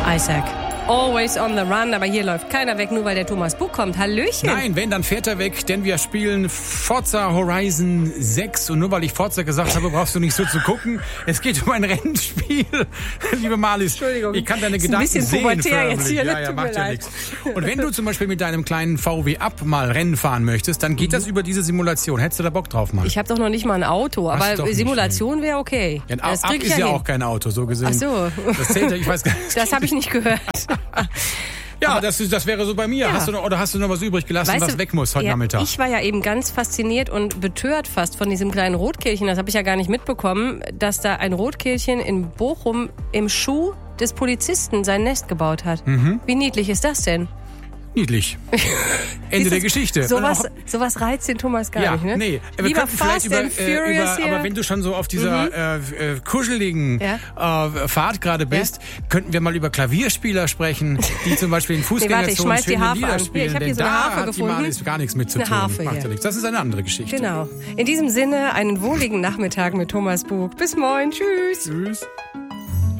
Isaac. Always on the run, aber hier läuft keiner weg, nur weil der Thomas Bug kommt. Hallöchen. Nein, wenn, dann fährt er weg, denn wir spielen Forza Horizon 6. Und nur weil ich Forza gesagt habe, brauchst du nicht so zu gucken. Es geht um ein Rennspiel. Liebe Marlies, Entschuldigung, ich kann deine Gedanken bisschen sehen. pubertär jetzt hier, ja, tut macht mir ja leid. nichts. Und wenn du zum Beispiel mit deinem kleinen VW Up mal Rennen fahren möchtest, dann geht das über diese Simulation. Hättest du da Bock drauf, Mann? Ich habe doch noch nicht mal ein Auto, Hast du aber doch nicht, Simulation wäre okay. Ja, Das Up krieg ich ist ja hin. auch kein Auto, so gesehen. Ach so. Das zählt ja, ich weiß gar nicht. Das habe ich nicht gehört. Ja, das wäre so bei mir. Ja. Hast du noch was übrig gelassen, Weißt was du, weg muss heute ja, Nachmittag? Ich war ja eben ganz fasziniert und betört fast von diesem kleinen Rotkehlchen. Das habe ich ja gar nicht mitbekommen, dass da ein Rotkehlchen in Bochum im Schuh des Polizisten sein Nest gebaut hat. Wie niedlich ist das denn? Niedlich. Ende der Geschichte. Sowas reizt den Thomas gar nicht, ne? Nee. Wir Lieber könnten vielleicht Fast and Furious hier. aber wenn du schon so auf dieser kuscheligen Fahrt gerade bist, könnten wir mal über Klavierspieler sprechen, die zum Beispiel in Fußgängerzonen schöne Lieder spielen. Ich habe hier denn so eine da Harfe hat gefunden. die Marlies gar nichts mit zu Eine tun. Harfe Macht ja hier. nichts. Das ist eine andere Geschichte. Genau. In diesem Sinne, einen wohligen Nachmittag mit Thomas Bug. Bis morgen. Tschüss. Tschüss.